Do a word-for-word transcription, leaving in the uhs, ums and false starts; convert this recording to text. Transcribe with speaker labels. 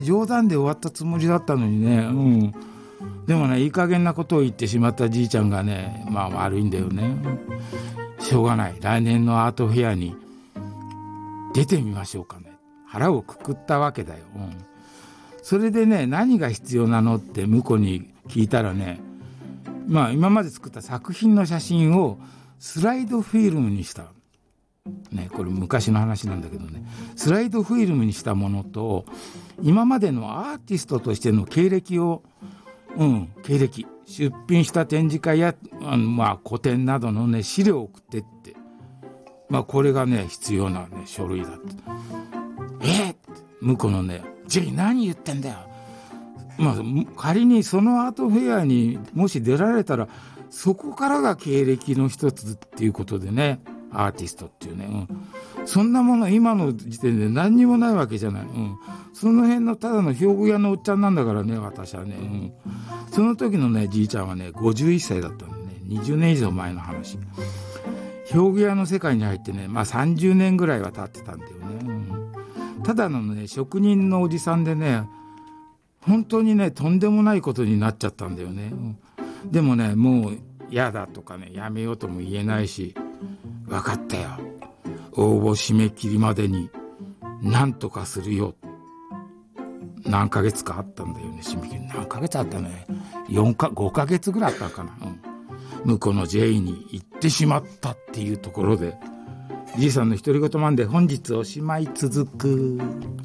Speaker 1: 冗談で終わったつもりだったのにね、うん、でもねいい加減なことを言ってしまったじいちゃんがね、まあ悪いんだよね。しょうがない、来年のアートフェアに出てみましょうかね。腹をくくったわけだよ、うん、それでね何が必要なのって向こうに聞いたらね、まあ今まで作った作品の写真をスライドフィルムにしたね、これ昔の話なんだけどね、スライドフィルムにしたものと今までのアーティストとしての経歴を、うん、経歴出品した展示会やあの、まあ、個展などの、ね、資料を送ってって、まあ、これがね必要な、ね、書類だって。えー、って向こうのね、ジェイ何言ってんだよ、まあ、仮にそのアートフェアにもし出られたらそこからが経歴の一つっていうことでね、アーティストっていうね、うん、そんなもの今の時点で何にもないわけじゃない、うん、その辺のただの表具屋のおっちゃんなんだからね私はね、うん、その時のねじいちゃんはねごじゅういっさいだったんでね、にじゅうねん以上前の話。表具屋の世界に入ってね、まあさんじゅうねんぐらいは経ってたんだよね、うん、ただのね職人のおじさんでね、本当にねとんでもないことになっちゃったんだよね、うん、でもねもう嫌だとかねやめようとも言えないし、分かったよ、応募締め切りまでに何とかするよ。何ヶ月かあったんだよね、締め切り何ヶ月あったね、よんかごかげつぐらいあったかな、うん、向こうの ジェイ に行ってしまったっていうところで、じいさんの独り言なんで本日おしまい。続く。